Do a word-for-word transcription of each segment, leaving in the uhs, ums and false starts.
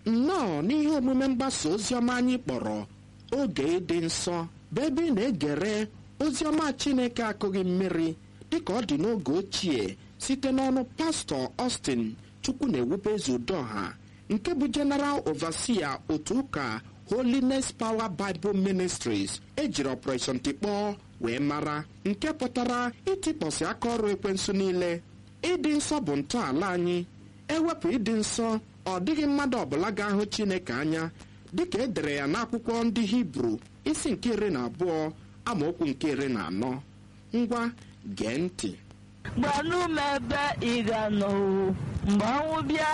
nnọọ n'ihe omume mgbasa oziọma anyị kpọrọ oge ịdị nsọ bụ ebe ị na-egere oziọma Chineke akụghị mmiri dịka ọ dị n'oge ochie site n'ọnụ pastọ Austin Chukwunewubezudoha nke bụ General Overseer otu ụka Holiness Power Bible Ministries ejiri Operation Tikpọọ wee mara, nke pụtara ịtịkpọsị aka ọrụ ekwensu niile. Ịdị nsọ bụ ntọala anyị. Ewepụ ịdị nsọ, ọ dịghị mmadụ ọbụla ga-ahụ Chineke anya, dịka e dere ya n'akwụkwọ ndị Hibru isi nke iri na abụọ amaokwu nke iri na anọ. Ngwa gee ntị. Gbanụ m ebe ị ga-anọ mgbe ọnwụ bịa,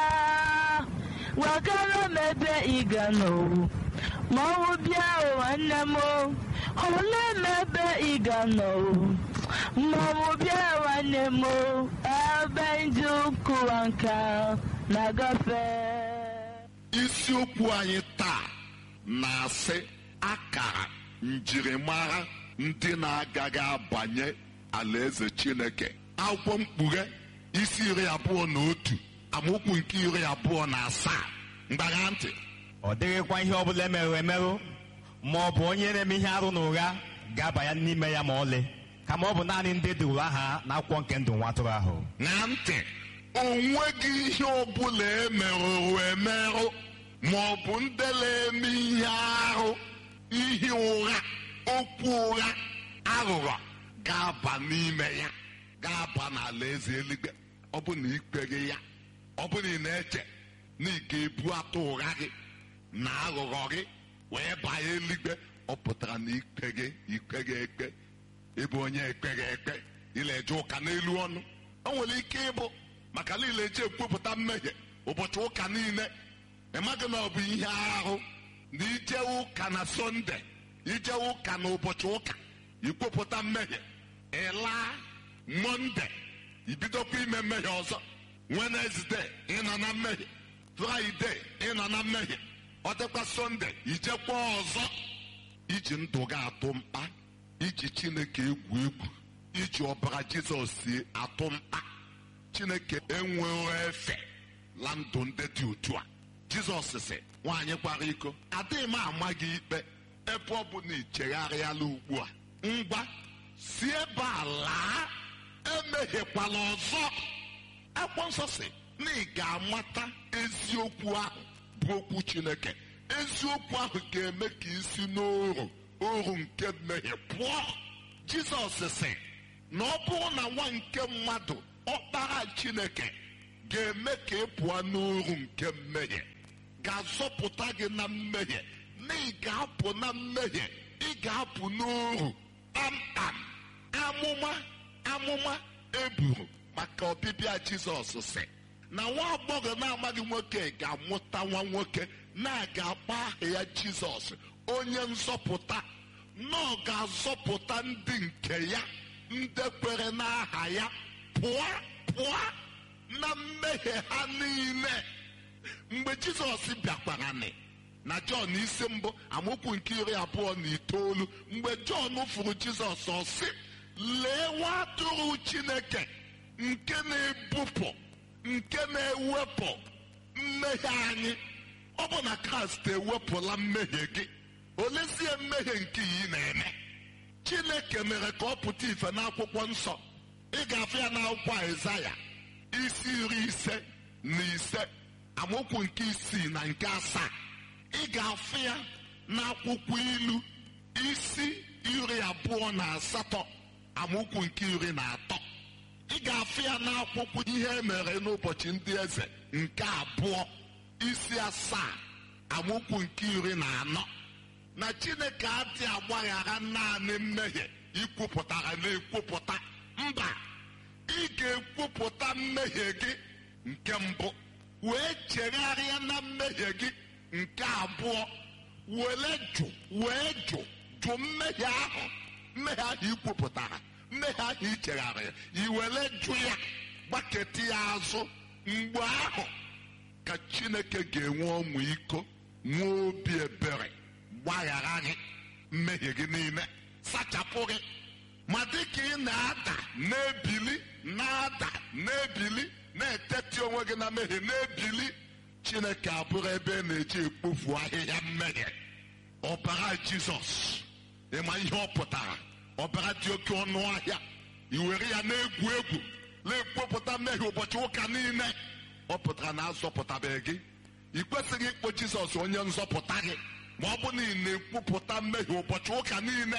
gwagara m ebe ị ga-anọ ma ọnwụ bịa nwanne m, olee m ebe ị ga-anọ ma ọnwụ bịa nwanne m, ebe ndị ụwa nka na-agafe. Isiokwu anyị taa na-asị akara njirimara ndị na-agaghị abanye alaeze Chineke. Akwụkwọ Mkpughe isi iri abụọ na otu amaokwu nke iri abụọ na asaa. Mgbagha ntị. Ọ dịghịkwa ihe ọbụla emerụ emerụ ma ọ bụ onye na-eme ihe arụ na ụgha ga-abanye n'ime ya ma ọlị, kama ọ bụ naanị ndị duru aha n'akwụkwọ nke ndụ nwa atụrụ ahụ. Na ntị, o nweghị ihe ọbụla emerụrụ emerụ ma ọ bụ ndị na-eme ihe arụ, ihe ụgha, okwu ụgha, aghụghọ ga-aba n'ime ya, ga-aba n'ala eze eluigwe. Ọ bụ na ikpeghị ya, ọ bụ na ị na-eche na ị ga-ebu atụ ụgha gị na aghụghọ gị wee baa eluigwe, ọ pụtara na ikpeghị ikpeghị ekpe. Ịbụ onye ekpeghị ekpe, ileje ụka n'elu ọnụ. O nwere ike ịbụ maka niile eji ekwupụta mmehie ụbọchị ụka niile. Ịmaghị na ọ bụ ihe arụ na ije ụka na Sọnde, ije ụka na ụbọchị ụka ikwupụta mmehie, ịlaa Mọnde ibidokwa ime mmehie ọzọ, Wenesde ịnọ na mmehie, Fraịde ịnọ na mmehie, ọ dịkwa Sọnde ijekwa ọzọ. Iji ndụ gị atụ mkpa, iji Chineke egwu egwu, iji ọbara Jizọs si atụ mkpa. Chineke enweghị efe la ndụ ndị dị otu a. Jizọs sị nwaanyị kwara iko, adịghị m ama gị ikpe ebe ọ bụ na ichegharịala ugbu a, ngwa si ebe a laa, emehiekwala ọzọ. Akwụkwọ nsọ sị na ị ga-amata eziokwu ahụ bụ okwu Chineke. Eziokwu ahụ ga-eme ka isi n'oru oru nke mmehie pụọ. Jizọs sị na ọ bụrụ na nwa nke mmadụ, ọkpara Chineke, ga-eme ka ị pụọ n'oru nke mmehie, ga-azọpụta gị na mmehie, na ị ga-apụ na mmehie, ị ga-apụ n'oru kpamkpam. Amụma amụma eburu maka ọbịbịa Jizọs sị na nwa agbọghọ na-amaghị nwoke ga-amụta nwa nwoke, na-aga akpọ aha ya Jizọs, onye nzọpụta, na ọ ga-azọpụta ndị nke ya, ndị kwere n'aha ya, pụọ pụọ na mmehie ha niile. Mgbe Jizọs bịakwara na Jọn isi mbụ amaokwu nke iri abụọ na itoolu, mgbe Jọn fụrụ Jizọs, ọ sị, lee nwa atụrụ Chineke nke na-ebupụ, nke na-ewepụ mmehie anyị. Ọ bụ na Kraịst ewepụla mmehie gị, olezie mmehie nke ị na-eme? Chineke mere ka ọ pụta ife n'akwụkwọ nsọ. Ị ga-afụ ya n'akwụkwọ Aịzaya isi iri ise na ise amaokwu nke isii na nke asaa. Ị ga-afụ ya n'akwụkwọ Ilu isi iri abụọ na asatọ amaokwu nke iri na atọ. Ị ga-afụ ya n'akwụkwọ Ihe Mere n'Ụbọchị Ndị Eze nke abụọ isi asaa amaokwu nke iri na anọ. Na Chineke adị agbaghara naanị mmehie ikwupụtara na-ekwupụta. Mba, ị ga-ekwupụta mmehie gị nke mbụ, wee chegharịa na mmehie gị nke abụọ, were jụ wee jụ jụ mmehie ahụ mmehie ahụ ikwupụtara, mmehie ahụ ichegharịa, iwere jụ ya, gbaketị ya azụ. Mgbe ahụ ka Chineke ga-enwe ọmịiko, nwee obi ebere, gbaghara gị mmehie gị niile, sachapụ gị. Ma dịka ị na-ada na-ebili na-ada na-ebili na-eteti onwe gị na mmehie, na-ebili, Chineke abụrụ ebe na-eji ekpofu ahịhịa mmehie. Ọbara Jizọs, ịma ihe ọ pụtara, ọbara dị oke ọnụ ahịa, i were ya na-egwu egwu na-ekpopụta mmehie ụbọchị ụka niile. Ọ pụtara na azọpụtabeghị gị. I kwesịghị ịkpọ Jizọs onye nzọpụta gị ma ọ bụ na ị na-ekpopụta mmehie ụbọchị ụka niile.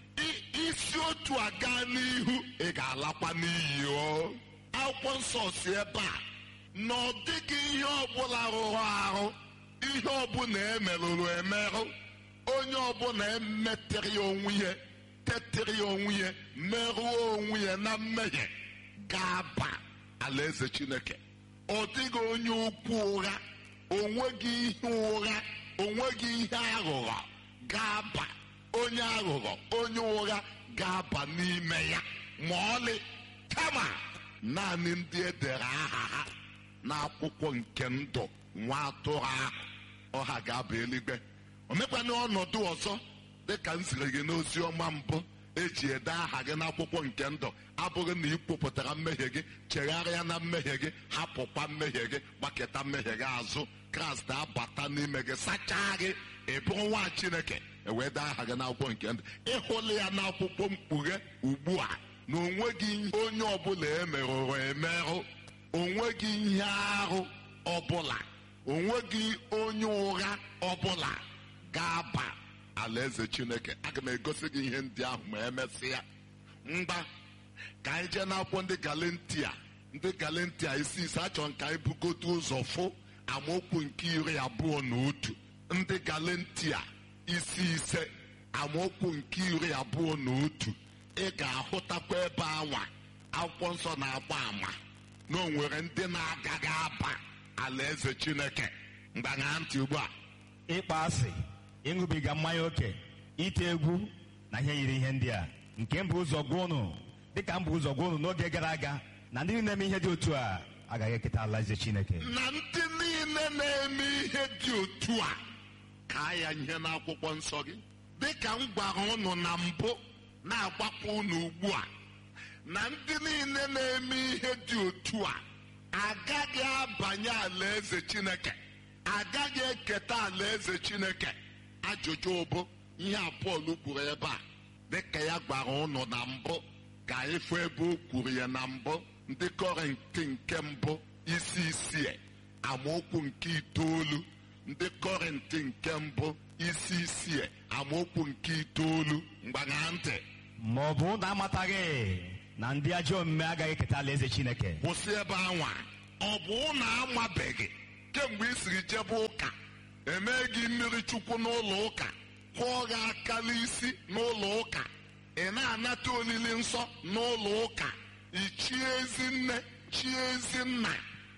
Isi otu a gaa n'ihu, ị ga-alakwa n'iyi. O akwụkwọ nsọ si ebe a na ọ dịghị ihe ọbụla rụrụ arụ, ihe ọbụla emerụrụ emerụ, onye ọbụla emetịrị ya onwe ya, tetịrị ya onwe ya, merụọ onwe ya na mmehie, ga-aba alaeze Chineke. Ọ dịghị onye okwu ụgha, onweghị ihe ụgha, onweghị ihe aghụghọ ga-aba. Onye aghụghọ, onye ụgha ga-aba n'ime ya ma ọlị. Kama naanị ndị edere aha ha n'akwụkwọ nke ndụ nwa atụrụ ahụ, ọha ga-aba eluigwe. O mekwana ọnọdụ ọzọ dịka m siri gị n'ozi ọma mbụ, eji ede aha gị n'akwụkwọ nke ndụ abụghị na ị kpopụtara mmehie gị, chegharịa na mmehie gị, hapụkwa mmehie gị, gbaketa mmehie gị azụ. Kraịst abata n'ime gị, sachaa gị, ị bụrụ nwa Chineke, ewee dee aha gị n'akwụkwọ nke ndụ. Ịhụla ya n'akwụkwọ mkpughe ugbu a na onweghị onye ọbụla emerụrụ emerụ, onweghị ihe arụ ọbụla, onweghị onye ụgha ọbụla ga-aba alaeze Chineke. Aga m egosi gị ihe ndị ahụ ma emesịa. Mgba ka anyị jee n'akwụkwọ ndị Galentia, ndị Galentia isi ise. Achọrọ ka anyị bugote ụzọ fụ amaokwu nke iri abụọ na otu. Ndị Galentia isi ise amaokwu nke iri abụọ na otu. Ị ga-ahụtakwa ebe anwa akwụkwọ nsọ na-agba ama na o nwere ndị na-agaghị aba alaeze Chineke. Mgbagha ntị ugbu a. Ịkpa asị, ịṅụbiga mmanya oke, ite egwu na ihe yiri ihe ndị a, nke mbụ ụzọ gwa unu dịka mbụ ụzọ gwa unu n'oge gara aga, na ndị na-eme ihe dị otu a agaghị eketa alaeze Chineke. Na ndị niile na-eme ihe dị otu a, ka ya ihe n'akwụkwọ nsọ gị dịka m gwara unu na mbụ, na-agbapụ unu ugbu a, na ndị niile na-eme ihe dị otu a agaghị abanye alaeze Chineke, agaghị eketa alaeze Chineke. Ajụjụ bụ ihe a Pọl kwuru ebe a, dịka ya gwara unu na mbụ, ka anyị fụ ebe o kwuru ya na mbụ. Ndị Kọrịntị nke mbụ isi isii amaokwu nke itoolu. Ndị Kọrịntị nke mbụ isi isii amaokwu nke itoolu. Mgbagha ntị. Ma ọ bụ na amataghị na ndị ajọ omume agaghị eketa alaeze Chineke. Kwụsị ebe anwa. Ọ bụ na amabeghị kemgbe ị siri jebe ụka, emee gị mmiri chukwu n'ụlọ ụka, kwụọ gị aka n'isi n'ụlọ ụka, ị na-anata olili nsọ n'ụlọ ụka, ị chie ezi nne chie ezi nna,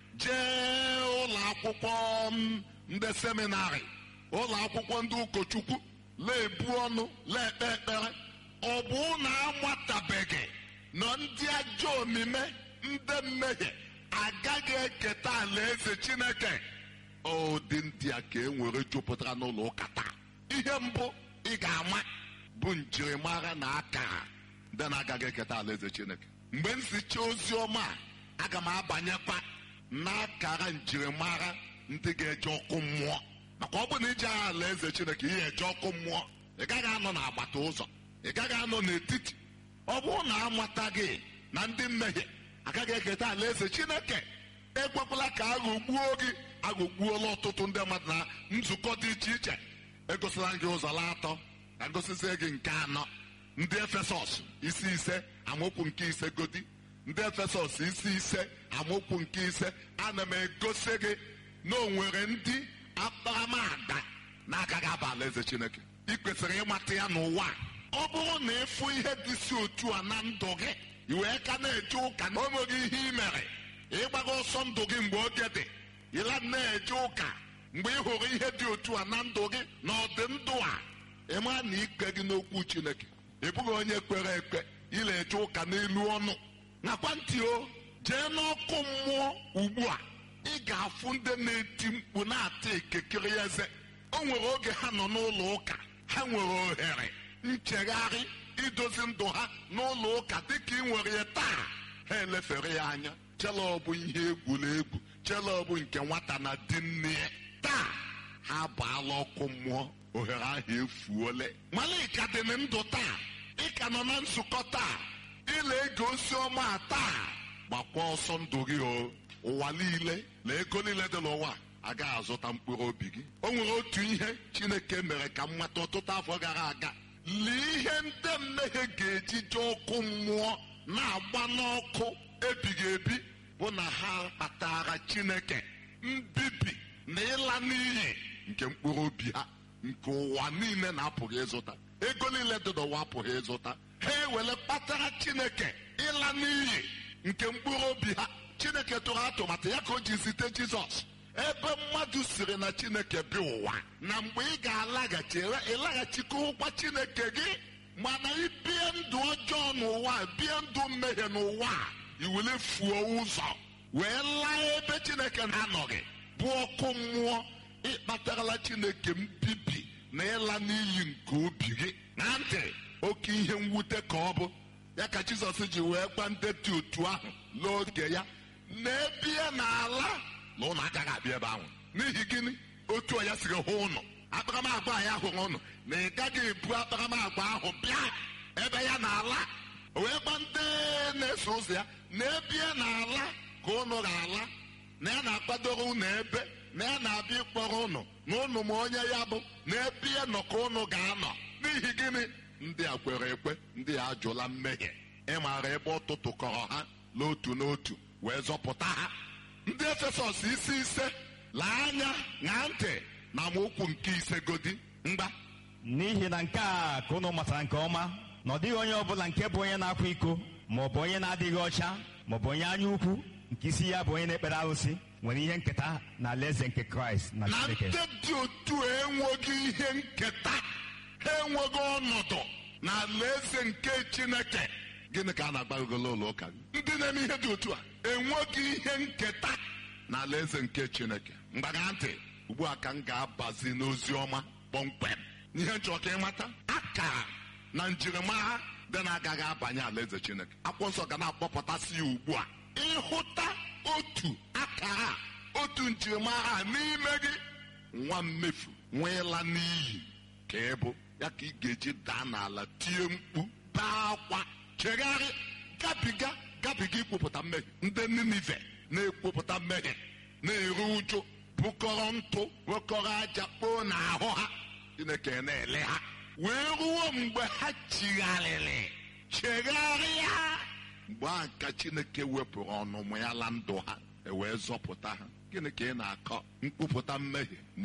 jee ụlọ akwụkwọ ndị seminarị, ụlọ akwụkwọ ndị ụkọchukwu, na-ebu ọnụ na-ekpe ekpere. Ọ bụ na amatabeghị na ndị ajọ omume, ndị mmehie agaghị eketa alaeze Chineke. Ọ dị ndị a ka e nwere jupụtara n'ụlọ ụka taa. Ihe mbụ ị ga-ama bụ njirimara na akara ndị na-agaghị eketa alaeze Chineke. Mgbe m si chee ozi ọma a, aga m abanyekwa n'akara njirimara ndị ga-eje ọkụ mmụọ. Maka ọ bụ na ije agha alaeze Chineke, ihe eje ọkụ mmụọ, ị gaghị anọ n'agbata ụzọ, ị gaghị anọ n'etiti. Ọ bụrụ na amataghị na ndị mmehie agaghị eketa alaeze Chineke, ekwekwala ka aghọgbuo gị. Aghọgbuola ọtụtụ ndị mmadụ na nzukọ dị iche iche. Egosila gị ụzọ la atọ, ka ngosizie gị nke anọ. Ndị Efesọs isi ise amaokwu nke ise godi. Ndị Efesọs isi ise amaokwu nke ise. Ana m egosi gị na o nwere ndị akparamagwa na-agaghị aba alaeze Chineke. Ị kwesịrị ịmata ya n'ụwa. Ọ bụrụ na ịfụ ihe dị si otu a na ndụ gị, i wee ka na-eje ụka na o nweghị ihe i mere, ịgbaga ọsọ ndụ gị mgbe oge dị, ịla na-eje ụka mgbe ị hụrụ ihe dị otu a na ndụ gị na ọdị ndụ a, ịma na ikpe gị n'okwu Chineke. Ị bụghị onye kwere ekpe, ile eje ụka n'elu ọnụ. Nakwa ntị o, jee n'ọkụ mmụọ ugbu a, ị ga-afụ ndị na-eti mkpu na-ata ekekere eze. O nwere oge ha nọ n'ụlọ ụka, ha nwere ohere nchegharị idozi ndụ ha n'ụlọ ụka dịka ị nwere ya taa. Ha elefere ya anya, chela ọ bụ ihe egwuregwu, Chelọbụ nke nwata na di nne ya. Taa ha baala ọkụ mmụọ, ohere ahụ efuole. Mana ị ka dị na ndụ taa, ị ka nọ na nzukọ taa, ile ege ozi ọma taa, gbakwa ọsọ ndụ gị o. Ụwa niile na ego niile dị n'ụwa agaghị azụta mkpụrụ obi gị. O nwere otu ihe Chineke mere ka mmata ọtụtụ afọ gara aga. Lee ihe ndị mmehie ga-eji ji ọkụ mmụọ na-agba n'ọkụ ebighị ebi bụ na ha kpatara Chineke mbibi na ịla n'iyi nke mkpụrụ obi ha, nke ụwa niile na-apụghị ịzụta, ego niile dị n'ụwa apụghị ịzụta. Ha ewere kpatara Chineke ịla n'iyi nke mkpụrụ obi ha. Chineke tụrụ atụmatụ ya ka o ji zite Jizọs. Ebe mmadụ siri na Chineke bi ụwa, na mgbe ị ga-alaghachi ịlaghachikọkwa Chineke gị, mana ibie ndụ ọjọọ n'ụwa, bie ndụ mmehie n'ụwa, iwere fuo ụzọ wee laa ebe Chineke na-anọghị, bụ ọkụ mmụọ. Ịkpatarala Chineke mbibi na ịla n'iyi nke obi gị. Na ntị, oke ihe mwute ka ọ bụ ya ka Jizọs ji wee gwa ndị dị otu ahụ n'oge ya, na-ebie n'ala na ụnụ agaghị abịa ebe ahụ. N'ihi gịnị? Otu a ya siri hụ ụnụ, akparamagwa ya hụrụ ụnụ, na ị gaghị ebu akparamagwa ahụ bịa ebe ya n'ala. Wee gba ndị na-eso ụzọ ya, na-ebie n'ala ka ụnụ ga-ala, na ya na-akwadoro ụnụ ebe, na ya na-abịa ịkpọrọ ụnụ, na ụnụ ma onye ya bụ, na ebie nọ ka ụnụ ga-anọ. N'ihi gịnị? Ndị a kwere ekwe, ndị a ajụla mmehie. Ị maara ebe ọ tụtụkọrọ ha n'otu n'otu wee zọpụta ha. Ndị Efesọs isi ise, lee anya, ṅaa ntị na amaokwu nke ise godi mgba. N'ihi na nke a ka unu matara nke ọma, na ọ dịghị onye ọbụla nke bụ onye na-akwa iko, maọbụ onye na-adịghị ọcha, maọbụ onye anya ukwu, nke isi ya bụ onye na-ekpere arụsị, nwere ihe nketa na alaeze nke Kraịst na Chineke. Na ndị dị otu enweghị ihe nketa, ha enweghị ọnọdụ na alaeze nke Chineke. Gịnị ka a na-agbagolo ụlọ ụka? Ndị na-eme ihe dị otu a enweghị ihe nketa na alaeze nke Chineke. Mgbaga ntị, ugbu a ka m ga-abazi n'ozi ọma kpọmkwem. Ihe nchọ ka ịmata akara na njirimara dị na-agaghị abanye alaeze Chineke. Akwụkwọ nsọ ga na-akpọpụtasị ya ugbu a. Ịhụta otu akara, otu njirimara n'ime gị, nwa mmefu, nwa ịla n'iyi ka ị bụ, ya ka ị ga-eji daa n'ala, tie mkpu, baa akwa, chegharị, gabiga gabiga ikwupụta mmehie. Ndị Ninive na-ekwupụta mmehie, na-eru uju, bụkọrọ ntụ, bụkọrọ aja kpoo n'ahụ ha. Chineke na-ele ha wee ruo mgbe ha chigharịrị, chegharịa. Mgbe a ka Chineke wepụrụ ọnụmụ ya la ndụ ha, e wee zọpụta ha. Gịnị ka ị na-akọ? Nkwupụta mmehie